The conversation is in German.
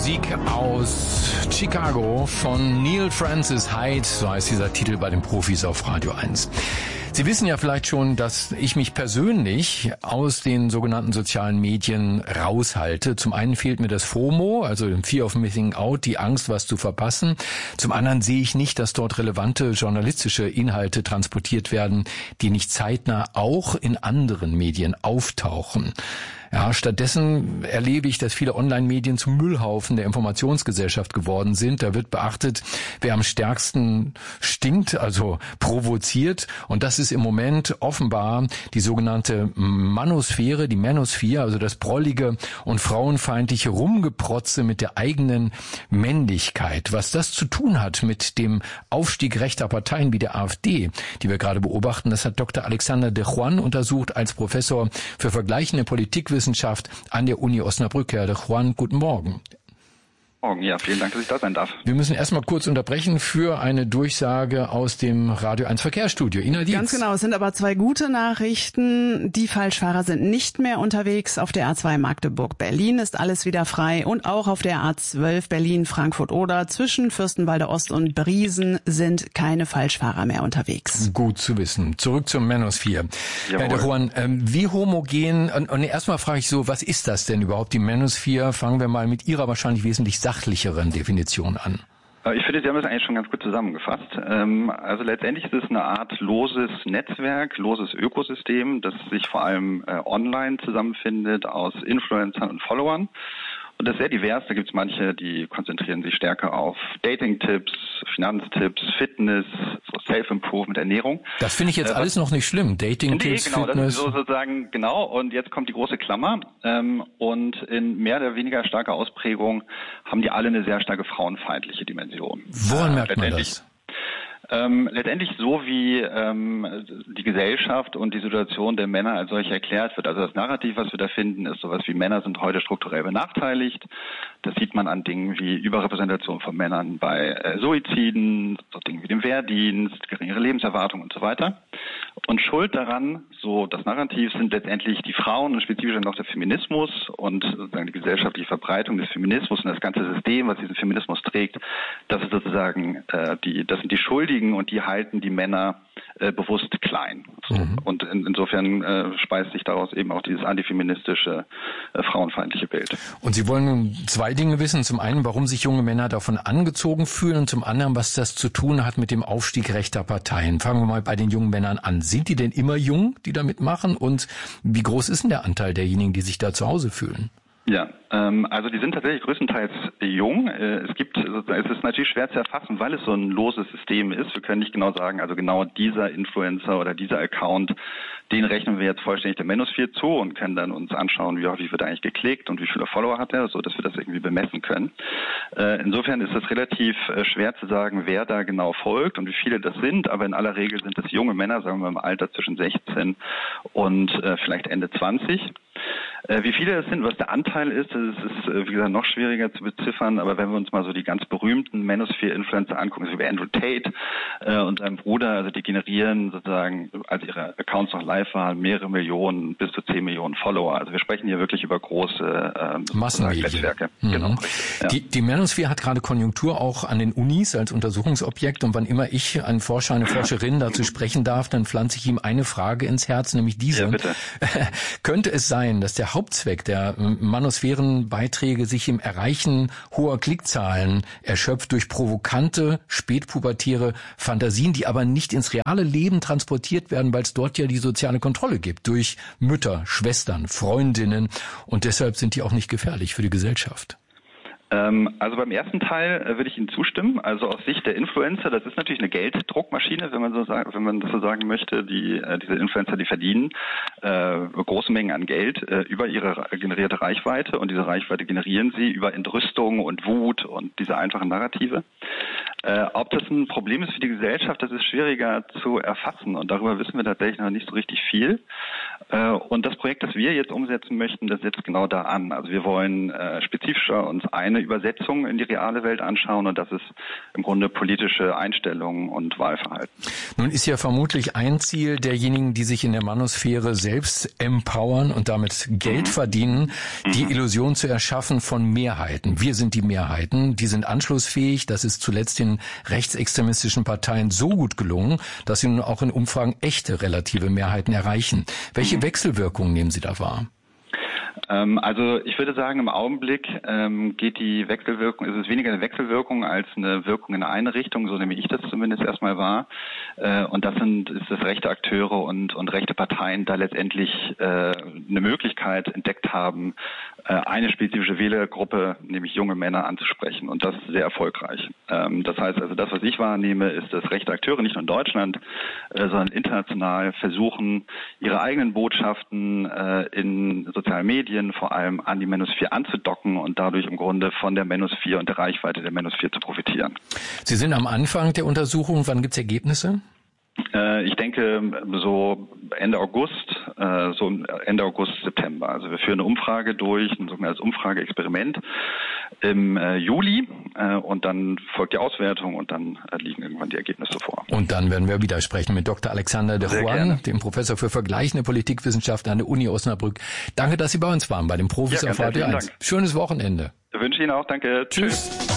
Musik aus Chicago von Neil Francis Hyde, so heißt dieser Titel bei den Profis auf Radio 1. Sie wissen ja vielleicht schon, dass ich mich persönlich aus den sogenannten sozialen Medien raushalte. Zum einen fehlt mir das FOMO, also Fear of Missing Out, die Angst, was zu verpassen. Zum anderen sehe ich nicht, dass dort relevante journalistische Inhalte transportiert werden, die nicht zeitnah auch in anderen Medien auftauchen. Ja, stattdessen erlebe ich, dass viele Online-Medien zum Müllhaufen der Informationsgesellschaft geworden sind. Da wird beachtet, wer am stärksten stinkt, also provoziert. Und das ist im Moment offenbar die sogenannte Manosphäre, die Manosphere, also das prollige und frauenfeindliche Rumgeprotze mit der eigenen Männlichkeit. Was das zu tun hat mit dem Aufstieg rechter Parteien wie der AfD, die wir gerade beobachten, das hat Dr. Alexander de Juan untersucht als Professor für vergleichende Politikwissenschaft an der Uni Osnabrück. Herr de Juan, guten Morgen. Morgen, ja, vielen Dank, dass ich da sein darf. Wir müssen erstmal kurz unterbrechen für eine Durchsage aus dem Radio 1 Verkehrsstudio. Ina Dietz. Ganz genau, es sind aber zwei gute Nachrichten. Die Falschfahrer sind nicht mehr unterwegs. Auf der A2 Magdeburg-Berlin ist alles wieder frei und auch auf der A12 Berlin-Frankfurt-Oder zwischen Fürstenwalde Ost und Briesen sind keine Falschfahrer mehr unterwegs. Gut zu wissen. Zurück zum Manosphere. Herr de Juan, wie homogen, und erstmal frage ich so, was ist das denn überhaupt, die Manosphere? Fangen wir mal mit Ihrer wahrscheinlich wesentlich sachlicheren Definition an. Ich finde, Sie haben das eigentlich schon ganz gut zusammengefasst. Also letztendlich ist es eine Art loses Netzwerk, loses Ökosystem, das sich vor allem online zusammenfindet aus Influencern und Followern. Und das ist sehr divers. Da gibt es manche, die konzentrieren sich stärker auf Dating-Tipps, Finanztipps, Fitness, so Self-Improvement, Ernährung. Das finde ich jetzt alles noch nicht schlimm. Dating-Tipps, genau, Fitness. Das ist so sozusagen, genau. Und jetzt kommt die große Klammer. Und in mehr oder weniger starker Ausprägung haben die alle eine sehr starke frauenfeindliche Dimension. Woran merkt man das? Letztendlich so, wie die Gesellschaft und die Situation der Männer als solche erklärt wird. Also das Narrativ, was wir da finden, ist sowas wie Männer sind heute strukturell benachteiligt. Das sieht man an Dingen wie Überrepräsentation von Männern bei Suiziden, so Dingen wie dem Wehrdienst, geringere Lebenserwartung und so weiter. Und schuld daran, so das Narrativ, sind letztendlich die Frauen und spezifisch dann auch der Feminismus und sozusagen die gesellschaftliche Verbreitung des Feminismus und das ganze System, was diesen Feminismus trägt. Das ist sozusagen das sind die Schuldigen und die halten die Männer bewusst klein. So. Und insofern speist sich daraus eben auch dieses antifeministische, frauenfeindliche Bild. Und Sie wollen nun zwei Dinge wissen. Zum einen, warum sich junge Männer davon angezogen fühlen und zum anderen, was das zu tun hat mit dem Aufstieg rechter Parteien. Fangen wir mal bei den jungen Männern an. Sind die denn immer jung, die da mitmachen? Und wie groß ist denn der Anteil derjenigen, die sich da zu Hause fühlen? Ja, also die sind tatsächlich größtenteils jung. Es ist natürlich schwer zu erfassen, weil es so ein loses System ist. Wir können nicht genau sagen, also genau dieser Influencer oder dieser Account, den rechnen wir jetzt vollständig der Manosphere zu und können dann uns anschauen, wie wird er eigentlich geklickt und wie viele Follower hat er, so dass wir das irgendwie bemessen können. Insofern ist es relativ schwer zu sagen, wer da genau folgt und wie viele das sind, aber in aller Regel sind es junge Männer, sagen wir im Alter zwischen 16 und vielleicht Ende 20. Wie viele es sind, was der Anteil ist, das ist, wie gesagt, noch schwieriger zu beziffern, aber wenn wir uns mal so die ganz berühmten Manosphere-Influencer angucken, so wie Andrew Tate und seinem Bruder, also die generieren sozusagen, als ihre Accounts noch live waren, mehrere Millionen bis zu 10 Millionen Follower. Also wir sprechen hier wirklich über große Massennetzwerke. Genau. Ja. Die Manosphere hat gerade Konjunktur auch an den Unis als Untersuchungsobjekt und wann immer ich einen Forscher, eine Forscherin dazu sprechen darf, dann pflanze ich ihm eine Frage ins Herz, nämlich diese. Ja, bitte. Könnte es sein, dass der Hauptzweck der Manosphärenbeiträge sich im Erreichen hoher Klickzahlen erschöpft durch provokante, spätpubertäre Fantasien, die aber nicht ins reale Leben transportiert werden, weil es dort ja die soziale Kontrolle gibt durch Mütter, Schwestern, Freundinnen und deshalb sind die auch nicht gefährlich für die Gesellschaft? Also beim ersten Teil würde ich Ihnen zustimmen. Also aus Sicht der Influencer, das ist natürlich eine Gelddruckmaschine, wenn man das so sagen möchte. Diese Influencer, die verdienen große Mengen an Geld über ihre generierte Reichweite und diese Reichweite generieren sie über Entrüstung und Wut und diese einfachen Narrative. Ob das ein Problem ist für die Gesellschaft, das ist schwieriger zu erfassen und darüber wissen wir tatsächlich noch nicht so richtig viel. Und das Projekt, das wir jetzt umsetzen möchten, das setzt genau da an. Also wir wollen spezifischer uns eine Übersetzung in die reale Welt anschauen und das ist im Grunde politische Einstellungen und Wahlverhalten. Nun ist ja vermutlich ein Ziel derjenigen, die sich in der Manosphäre selbst empowern und damit Geld verdienen, die Illusion zu erschaffen von Mehrheiten. Wir sind die Mehrheiten, die sind anschlussfähig. Das ist zuletzt den rechtsextremistischen Parteien so gut gelungen, dass sie nun auch in Umfragen echte relative Mehrheiten erreichen. Welche Wechselwirkungen nehmen Sie da wahr? Also ich würde sagen, im Augenblick geht die Wechselwirkung, ist es weniger eine Wechselwirkung als eine Wirkung in eine Richtung, so nehme ich das zumindest erstmal wahr. Und das ist das rechte Akteure und rechte Parteien da letztendlich eine Möglichkeit entdeckt haben, eine spezifische Wählergruppe, nämlich junge Männer, anzusprechen. Und das ist sehr erfolgreich. Das heißt also, das, was ich wahrnehme, ist, dass rechte Akteure nicht nur in Deutschland, sondern international versuchen, ihre eigenen Botschaften in sozialen Medien vor allem an die Manosphere anzudocken und dadurch im Grunde von der Manosphere und der Reichweite der Manosphere zu profitieren. Sie sind am Anfang der Untersuchung. Wann gibt es Ergebnisse? Ich denke so Ende August, September. Also wir führen eine Umfrage durch, ein sogenanntes Umfrageexperiment im Juli und dann folgt die Auswertung und dann liegen irgendwann die Ergebnisse vor. Und dann werden wir wieder sprechen mit Dr. Alexander de Juan, dem Professor für vergleichende Politikwissenschaft an der Uni Osnabrück. Danke, dass Sie bei uns waren, bei den Profis auf Radio 1. Schönes Wochenende. Ich wünsche Ihnen auch, danke. Tschüss.